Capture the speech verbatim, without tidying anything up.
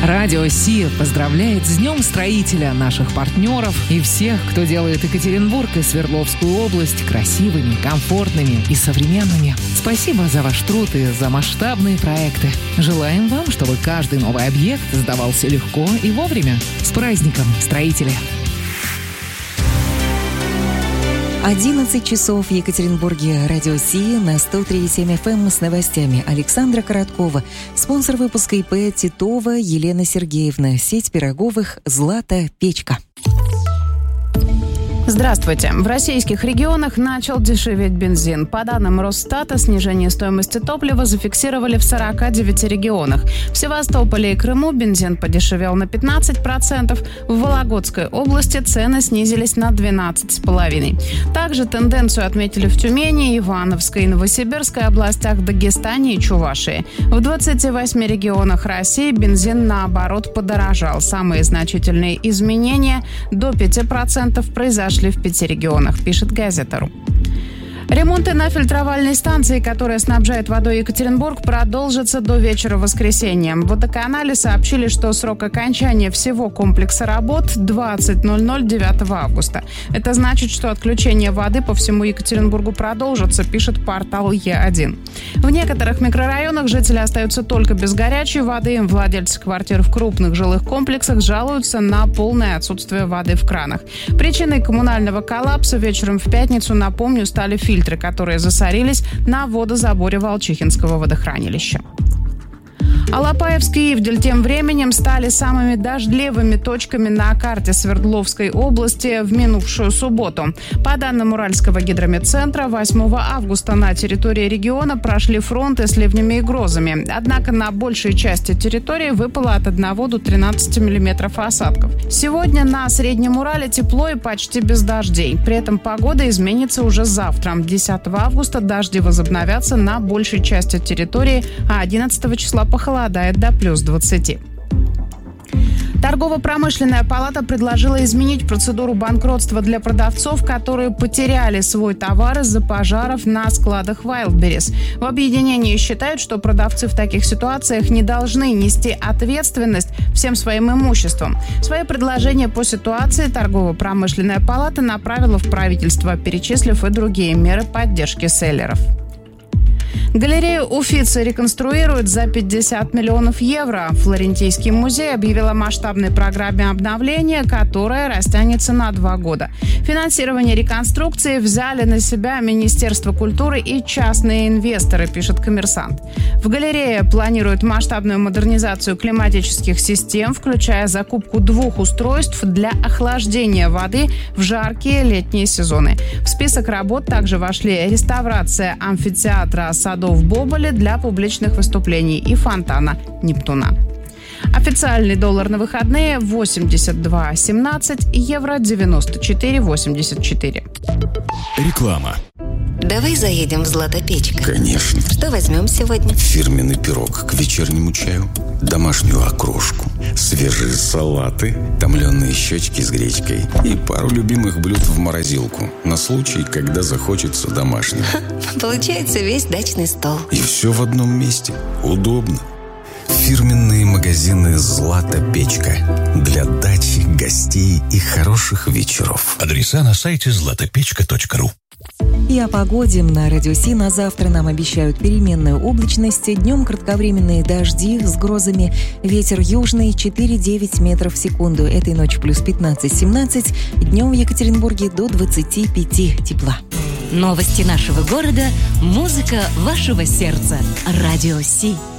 Радио Си поздравляет с Днем Строителя наших партнеров и всех, кто делает Екатеринбург и Свердловскую область красивыми, комфортными и современными. Спасибо за ваш труд и за масштабные проекты. Желаем вам, чтобы каждый новый объект сдавался легко и вовремя. С праздником, строители! одиннадцать часов в Екатеринбурге. Радио Си на сто три и семь эф эм с новостями. Александра Короткова. Спонсор выпуска И П Титова Елена Сергеевна. Сеть пироговых «Злата Печка». Здравствуйте. В российских регионах начал дешеветь бензин. По данным Росстата, снижение стоимости топлива зафиксировали в сорока девяти регионах. В Севастополе и Крыму бензин подешевел на пятнадцать процентов. В Вологодской области цены снизились на двенадцать целых пять десятых процента. Также тенденцию отметили в Тюмени, Ивановской и Новосибирской областях, Дагестане и Чувашии. В двадцати восьми регионах России бензин, наоборот, подорожал. Самые значительные изменения до пяти процентов произошли в пяти регионах, пишет Газета.ру. Ремонты на фильтровальной станции, которая снабжает водой Екатеринбург, продолжатся до вечера воскресенья. В водоканале сообщили, что срок окончания всего комплекса работ – двадцать ноль ноль девятого августа. Это значит, что отключение воды по всему Екатеринбургу продолжится, пишет портал Е один. В некоторых микрорайонах жители остаются только без горячей воды. Владельцы квартир в крупных жилых комплексах жалуются на полное отсутствие воды в кранах. Причиной коммунального коллапса вечером в пятницу, напомню, стали фильтры, которые засорились на водозаборе Волчихинского водохранилища. Алапаевск и Ивдель тем временем стали самыми дождливыми точками на карте Свердловской области в минувшую субботу. По данным Уральского гидрометцентра, восьмого августа на территории региона прошли фронты с ливнями и грозами. Однако на большей части территории выпало от одного до тринадцати миллиметров осадков. Сегодня на Среднем Урале тепло и почти без дождей. При этом погода изменится уже завтра. десятого августа дожди возобновятся на большей части территории, а одиннадцатого числа похолодает до плюс двадцати. Торгово-промышленная палата предложила изменить процедуру банкротства для продавцов, которые потеряли свой товар из-за пожаров на складах Wildberries. В объединении считают, что продавцы в таких ситуациях не должны нести ответственность всем своим имуществом. Свое предложение по ситуации Торгово-промышленная палата направила в правительство, перечислив и другие меры поддержки селлеров. Галерею Уффици реконструируют за пятьдесят миллионов евро. Флорентийский музей объявил о масштабной программе обновления, которая растянется на два года. Финансирование реконструкции взяли на себя Министерство культуры и частные инвесторы, пишет «Коммерсант». В галерее планируют масштабную модернизацию климатических систем, включая закупку двух устройств для охлаждения воды в жаркие летние сезоны. В список работ также вошли реставрация амфитеатра садов в Боболе для публичных выступлений и фонтана «Нептуна». Официальный доллар на выходные восемьдесят два семнадцать, евро девяносто четыре восемьдесят четыре. Реклама. Давай заедем в «Злата Печка». Конечно. Что возьмем сегодня? Фирменный пирог к вечернему чаю, домашнюю окрошку, свежие салаты, томленые щечки с гречкой и пару любимых блюд в морозилку на случай, когда захочется домашнего. Получается весь дачный стол. И все в одном месте. Удобно. Фирменные магазины «Злата Печка» для дачи, гостей и хороших вечеров. Адреса на сайте злата печка точка ру. И о погоде на Радио Си на завтра нам обещают переменную облачность, днем кратковременные дожди с грозами, ветер южный четыре-девять метров в секунду. Этой ночью плюс пятнадцать-семнадцать, днем в Екатеринбурге до двадцати пяти тепла. Новости нашего города, музыка вашего сердца. Радио Си.